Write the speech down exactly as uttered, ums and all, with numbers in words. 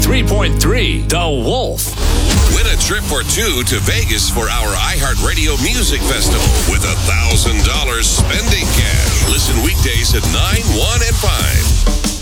ninety-three point three, The Wolf. Win a trip or two to Vegas for our iHeartRadio Music Festival with a one thousand dollars spending cash. Listen weekdays at nine, one, and five.